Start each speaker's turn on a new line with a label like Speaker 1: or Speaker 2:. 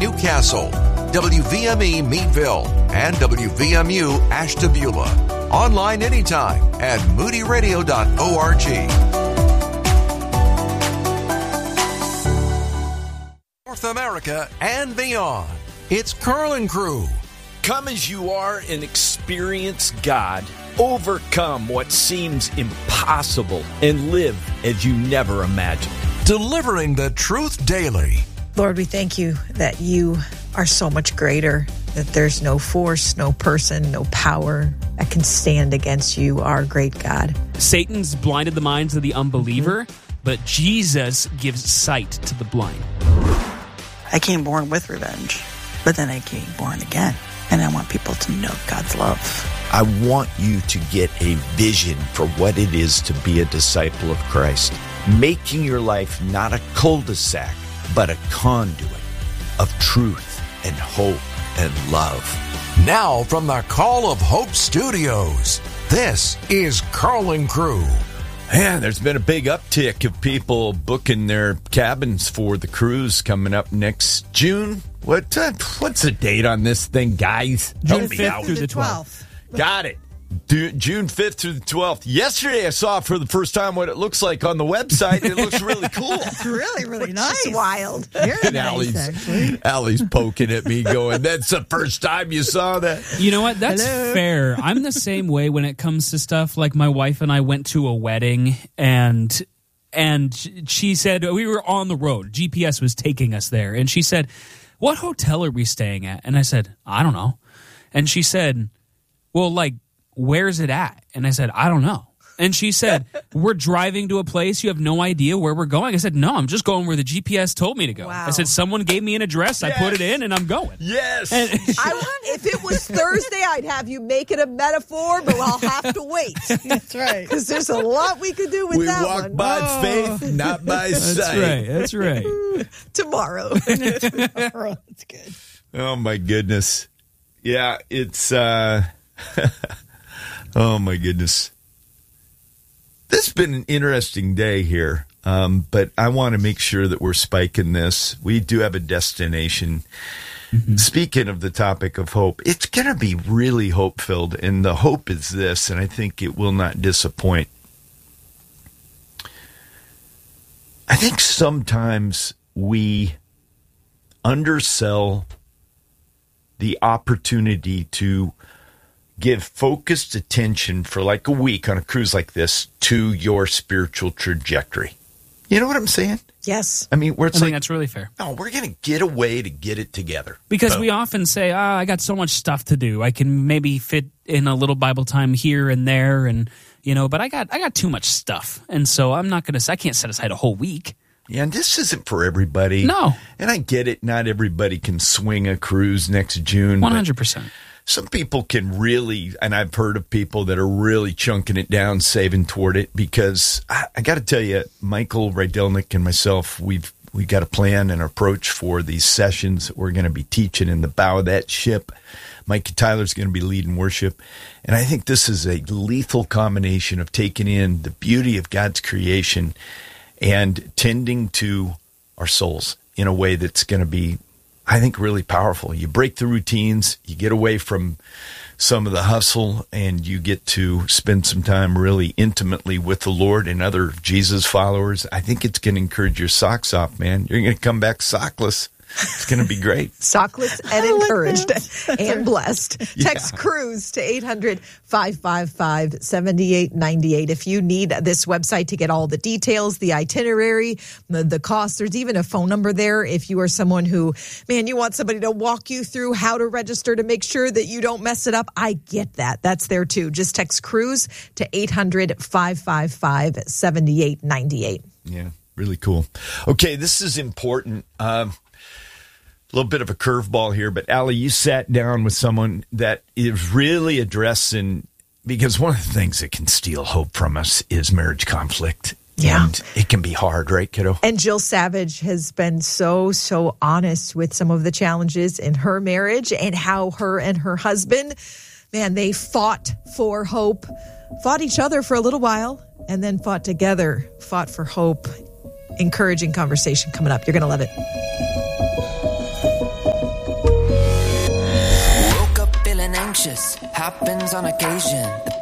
Speaker 1: Newcastle, WVME Meadville, and WVMU Ashtabula. Online anytime at moodyradio.org. North America and beyond. It's Carl and Crew.
Speaker 2: Come as you are and experience God. Overcome what seems impossible and live as you never imagined.
Speaker 1: Delivering the truth daily.
Speaker 3: Lord, we thank you that you are so much greater, that there's no force, no person, no power that can stand against you, our great God.
Speaker 4: Satan's blinded the minds of the unbeliever, but Jesus gives sight to the blind.
Speaker 5: I came born with revenge, but then I came born again, and I want people to know God's love.
Speaker 2: I want you to get a vision for what it is to be a disciple of Christ, making your life not a cul-de-sac, but a conduit of truth and hope and love.
Speaker 1: Now from the Call of Hope Studios, this is Carl and Crew.
Speaker 2: Man, there's been a big uptick of people booking their cabins for the cruise coming up next June. What's the date on this thing, guys?
Speaker 4: June 5th through the 12th.
Speaker 2: Got it. June 5th through the 12th. Yesterday I saw for the first time what it looks like on the website. It looks really cool.
Speaker 5: It's really, really nice.
Speaker 3: It's wild.
Speaker 5: Very
Speaker 2: And
Speaker 5: nice, actually.
Speaker 2: Allie's poking at me going, that's the first time you saw that.
Speaker 4: You know what? That's fair. I'm the same way when it comes to stuff. Like my wife and I went to a wedding and she said, we were on the road. GPS was taking us there. And she said, what hotel are we staying at? And I said, I don't know. And she said, well, like, where's it at? And I said, I don't know. And she said, we're driving to a place. You have no idea where we're going. I said, no, I'm just going where the GPS told me to go.
Speaker 3: Wow.
Speaker 4: I said, someone gave me an address.
Speaker 2: Yes.
Speaker 4: I put it in and I'm going.
Speaker 2: Yes.
Speaker 4: And
Speaker 3: If it was Thursday, I'd have you make it a metaphor, but I'll have to wait.
Speaker 5: That's right.
Speaker 3: Because there's a lot we could do with
Speaker 2: We
Speaker 3: that
Speaker 2: walk
Speaker 3: one.
Speaker 2: by faith, not by sight.
Speaker 4: That's right.
Speaker 3: Tomorrow.
Speaker 5: That's good.
Speaker 2: Oh, my goodness. Yeah, it's, oh, my goodness. This has been an interesting day here, but I want to make sure that we're spiking this. We do have a destination. Mm-hmm. Speaking of the topic of hope, it's going to be really hope-filled, and the hope is this, and I think it will not disappoint. I think sometimes we undersell the opportunity to give focused attention for like a week on a cruise like this to your spiritual trajectory. You know what I'm saying?
Speaker 3: Yes.
Speaker 2: I mean, where it's
Speaker 4: I think
Speaker 2: like,
Speaker 4: that's really fair.
Speaker 2: no, we're going to get a way to get it together.
Speaker 4: Because
Speaker 2: Boom.
Speaker 4: we often say, I got so much stuff to do. I can maybe fit in a little Bible time here and there, and but I got too much stuff. And so I can't set aside a whole week.
Speaker 2: Yeah, and this isn't for everybody.
Speaker 4: No.
Speaker 2: And I get it. Not everybody can swing a cruise next June.
Speaker 4: 100%.
Speaker 2: Some people can really, and I've heard of people that are really chunking it down, saving toward it, because I got to tell you, Michael Rydelnik and myself, we got a plan and approach for these sessions that we're going to be teaching in the bow of that ship. Mike Tyler's going to be leading worship. And I think this is a lethal combination of taking in the beauty of God's creation and tending to our souls in a way that's going to be, I think, really powerful. You break the routines, you get away from some of the hustle, and you get to spend some time really intimately with the Lord and other Jesus followers. I think it's going to encourage your socks off, man. You're going to come back sockless. It's going to be great.
Speaker 3: Sockless and encouraged and blessed.
Speaker 2: Yeah.
Speaker 3: Text Cruise to 800-555-7898. If you need this website to get all the details, the itinerary, the cost, there's even a phone number there if you are someone who, you want somebody to walk you through how to register to make sure that you don't mess it up. I get that. That's there too. Just text Cruise to 800-555-7898.
Speaker 2: Yeah, really cool. Okay, this is important. A little bit of a curveball here, but Allie, you sat down with someone that is really addressing, because one of the things that can steal hope from us is marriage conflict.
Speaker 3: Yeah.
Speaker 2: And it can be hard, right, kiddo?
Speaker 3: And Jill Savage has been so honest with some of the challenges in her marriage and how her and her husband, they fought for hope, fought each other for a little while, and then fought together, fought for hope. Encouraging conversation coming up. You're going to love it.
Speaker 6: anxious, happens on occasion. The